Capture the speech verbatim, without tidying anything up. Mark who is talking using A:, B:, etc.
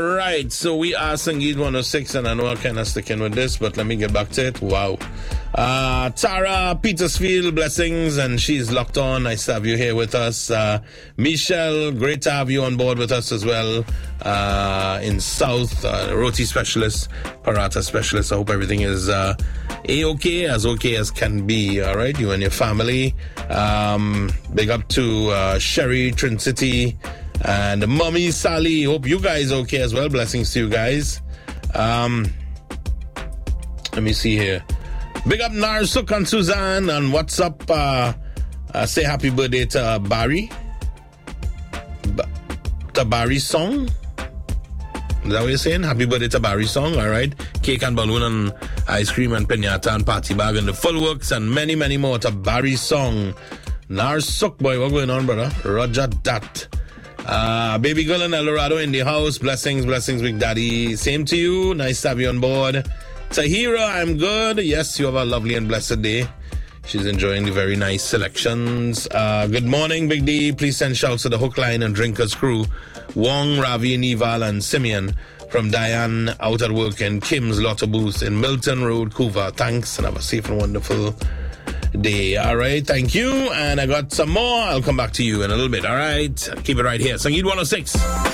A: All right, so we are Sangeet one oh six, and I know I'm kind of sticking with this, but let me get back to it. Wow. Uh, Tara Petersfield, blessings, and she's locked on. Nice to have you here with us. Uh, Michelle, great to have you on board with us as well. Uh, in South, uh, roti specialist, paratha specialist. I hope everything is uh, A-okay, as okay as can be. All right, you and your family. Um, big up to uh, Sherry, Trin City, and Mommy Sally. Hope you guys okay as well. Blessings to you guys. Um, let me see here. Big up Narsuk and Suzanne, and what's up? Uh, uh, say happy birthday to uh, Barry. Ba- to Barry Song. Is that what you're saying? Happy birthday to Barry Song, all right? Cake and balloon and ice cream and pinata and party bag and the full works and many, many more to Barry Song. Narsuk, boy, what going on, brother? Roger that. Uh, baby girl in El Dorado in the house. Blessings, blessings, Big Daddy. Same to you. Nice to have you on board. Tahira, I'm good. Yes, you have a lovely and blessed day. She's enjoying the very nice selections. Uh, good morning, Big D. Please send shouts to the Hook Line and Drinkers crew. Wong, Ravi, Nival, and Simeon from Diane out at work in Kim's Lotto Booth in Milton Road, Couva. Thanks, and have a safe and wonderful day. All right, thank you. And I got some more. I'll come back to you in a little bit. All right, keep it right here. Sangeet one oh six.